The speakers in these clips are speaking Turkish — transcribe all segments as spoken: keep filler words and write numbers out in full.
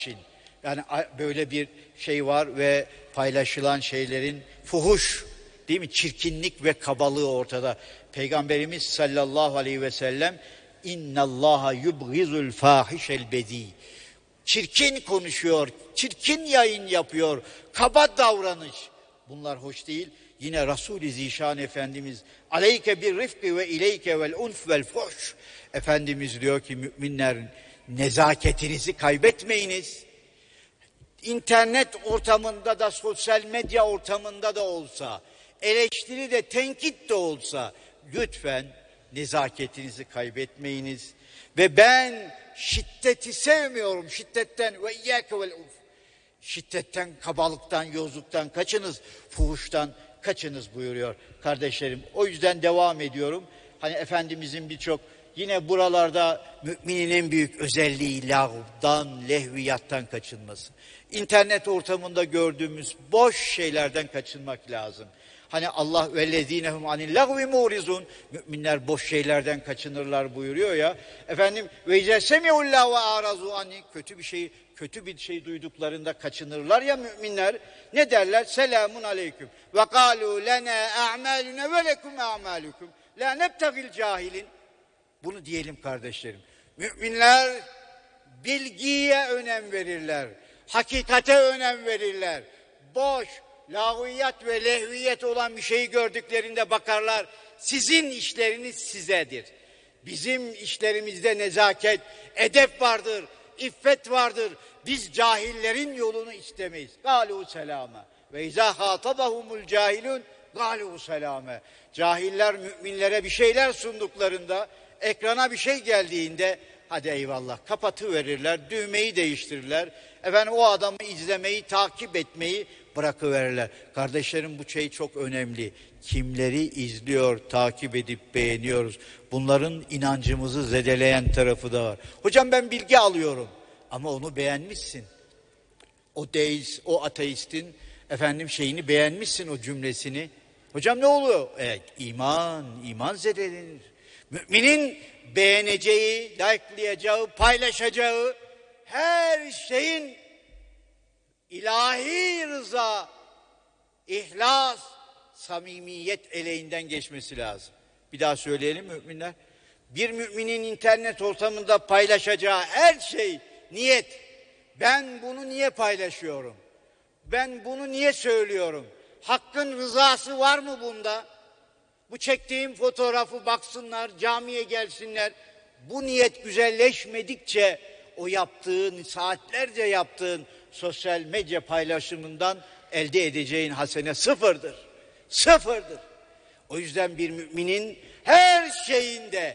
için. Yani böyle bir şey var ve paylaşılan şeylerin fuhuş, değil mi? Çirkinlik ve kabalığı ortada. Peygamberimiz sallallahu aleyhi ve sellem innallaha yubghizul fahişel bedi. Çirkin konuşuyor, çirkin yayın yapıyor, kaba davranış. Bunlar hoş değil. Yine Resul-i Zişan Efendimiz aleyke bir rifki ve ileyke vel unf vel fuhş. Efendimiz diyor ki müminler nezaketinizi kaybetmeyiniz. İnternet ortamında da sosyal medya ortamında da olsa, eleştiri de tenkit de olsa lütfen nezaketinizi kaybetmeyiniz. Ve ben şiddeti sevmiyorum. Şiddetten ve iyyâke vel unf. Şiddetten, kabalıktan, yozluktan kaçınız, fuhuştan kaçınız buyuruyor kardeşlerim. O yüzden devam ediyorum. Hani Efendimizin birçok yine buralarda müminin en büyük özelliği lağvdan, lehviyattan kaçınması. İnternet ortamında gördüğümüz boş şeylerden kaçınmak lazım. Hani Allah vellezinehum anil lagvi murizun, müminler boş şeylerden kaçınırlar buyuruyor ya. Efendim ve izesemiullah ve arazu ani, kötü bir şey kötü bir şey duyduklarında kaçınırlar ya müminler. Ne derler? Selamun aleyküm. Ve kalu lena a'maluna ve lekum a'malukum. La nebtagil cahilin. Bunu diyelim kardeşlerim. Müminler bilgiye önem verirler. Hakikate önem verirler. Boş, lağviyat ve lehviyet olan bir şeyi gördüklerinde bakarlar. Sizin işleriniz sizedir. Bizim işlerimizde nezaket, edep vardır, iffet vardır. Biz cahillerin yolunu istemeyiz. Galu selame. Ve izâ hâtabahumul cahilun galu selame. Cahiller müminlere bir şeyler sunduklarında, ekrana bir şey geldiğinde hadi eyvallah kapatıverirler, düğmeyi değiştirirler. Efendim o adamı izlemeyi, takip etmeyi bırakıverirler. Kardeşlerim bu şey çok önemli. Kimleri izliyor, takip edip beğeniyoruz. Bunların inancımızı zedeleyen tarafı da var. Hocam ben bilgi alıyorum ama onu beğenmişsin. O deist, o ateistin efendim şeyini beğenmişsin, o cümlesini. Hocam ne oluyor? Evet, iman, iman zedelenir. Müminin beğeneceği, like'layacağı, paylaşacağı her şeyin ilahi rıza, ihlas, samimiyet eleğinden geçmesi lazım. Bir daha söyleyelim müminler. Bir müminin internet ortamında paylaşacağı her şey niyet. Ben bunu niye paylaşıyorum? Ben bunu niye söylüyorum? Hakkın rızası var mı bunda? Bu çektiğim fotoğrafı baksınlar, camiye gelsinler. Bu niyet güzelleşmedikçe o yaptığın, saatlerce yaptığın sosyal medya paylaşımından elde edeceğin hasene sıfırdır. Sıfırdır. O yüzden bir müminin her şeyinde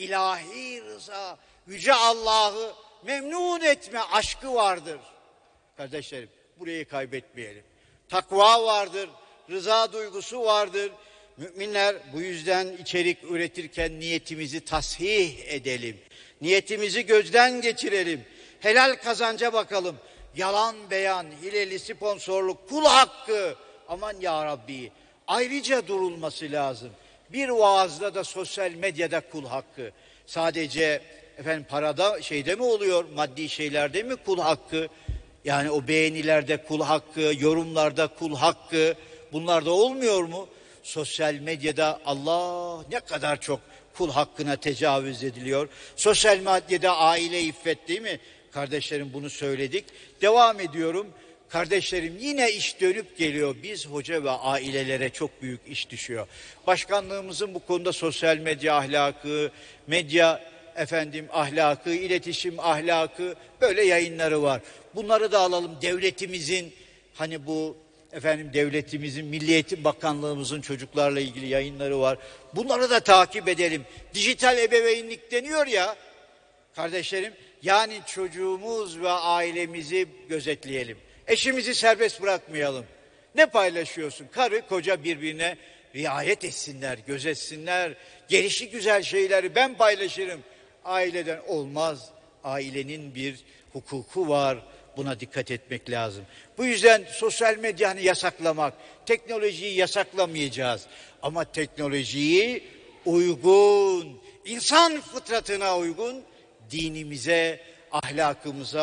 ilahi rıza, yüce Allah'ı memnun etme aşkı vardır. Kardeşlerim burayı kaybetmeyelim. Takva vardır, rıza duygusu vardır. Müminler bu yüzden içerik üretirken niyetimizi tasih edelim. Niyetimizi gözden geçirelim. Helal kazanca bakalım. Yalan beyan, hileli sponsorluk, kul hakkı. Aman ya Rabbi. Ayrıca durulması lazım. Bir vaazda da sosyal medyada kul hakkı. Sadece efendim parada şeyde mi oluyor? Maddi şeylerde mi kul hakkı? Yani o beğenilerde kul hakkı, yorumlarda kul hakkı. Bunlar da olmuyor mu? Sosyal medyada Allah ne kadar çok kul hakkına tecavüz ediliyor. Sosyal medyada aile iffet değil mi? Kardeşlerim bunu söyledik. Devam ediyorum. Kardeşlerim yine iş dönüp geliyor. Biz hoca ve ailelere çok büyük iş düşüyor. Başkanlığımızın bu konuda sosyal medya ahlakı, medya efendim ahlakı, iletişim ahlakı böyle yayınları var. Bunları da alalım. Devletimizin hani bu efendim devletimizin, Milli Eğitim Bakanlığımızın çocuklarla ilgili yayınları var. Bunları da takip edelim. Dijital ebeveynlik deniyor ya kardeşlerim. Yani çocuğumuz ve ailemizi gözetleyelim. Eşimizi serbest bırakmayalım. Ne paylaşıyorsun? Karı koca birbirine riayet etsinler, gözetsinler. Gelişi güzel şeyleri ben paylaşırım. Aileden olmaz. Ailenin bir hukuku var. Buna dikkat etmek lazım. Bu yüzden sosyal medyanı yasaklamak, teknolojiyi yasaklamayacağız. Ama teknolojiyi uygun, insan fıtratına uygun, dinimize, ahlakımıza,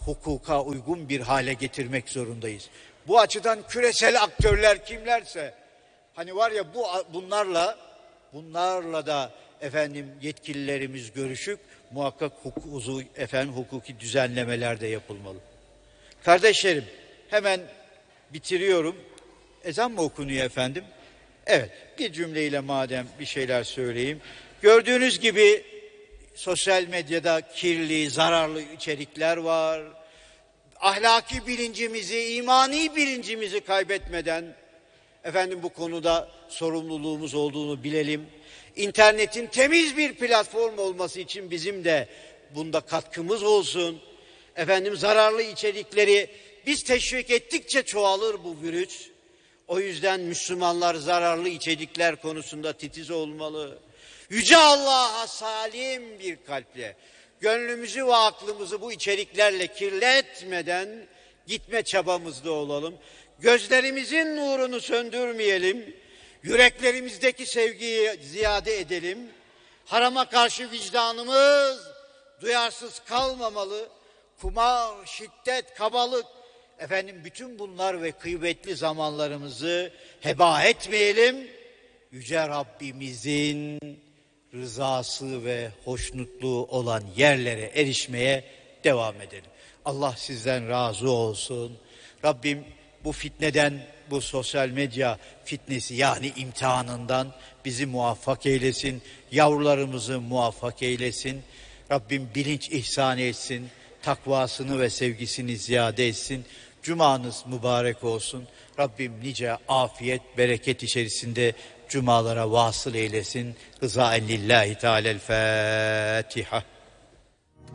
hukuka uygun bir hale getirmek zorundayız. Bu açıdan küresel aktörler kimlerse, hani var ya, bu bunlarla bunlarla da efendim yetkililerimiz görüşüp muhakkak hukuku, efendim hukuki düzenlemeler de yapılmalı. Kardeşlerim, hemen bitiriyorum. Ezan mı okunuyor efendim? Evet, bir cümleyle madem bir şeyler söyleyeyim. Gördüğünüz gibi sosyal medyada kirli, zararlı içerikler var. Ahlaki bilincimizi, imani bilincimizi kaybetmeden efendim bu konuda sorumluluğumuz olduğunu bilelim. İnternetin temiz bir platform olması için bizim de bunda katkımız olsun. Efendim zararlı içerikleri biz teşvik ettikçe çoğalır bu virüs. O yüzden Müslümanlar zararlı içerikler konusunda titiz olmalı. Yüce Allah'a salim bir kalple gönlümüzü ve aklımızı bu içeriklerle kirletmeden gitme çabamızda olalım. Gözlerimizin nurunu söndürmeyelim. Yüreklerimizdeki sevgiyi ziyade edelim. Harama karşı vicdanımız duyarsız kalmamalı. Kumar, şiddet, kabalık, efendim bütün bunlar ve kıymetli zamanlarımızı heba etmeyelim. Yüce Rabbimizin rızası ve hoşnutluğu olan yerlere erişmeye devam edelim. Allah sizden razı olsun. Rabbim bu fitneden, bu sosyal medya fitnesi yani imtihanından bizi muvaffak eylesin. Yavrularımızı muvaffak eylesin. Rabbim bilinç ihsan etsin. Takvasını ve sevgisini ziyade etsin. Cumanız mübarek olsun. Rabbim nice afiyet, bereket içerisinde cumalara vasıl eylesin. Rızaen lillahi teala'l Fatiha.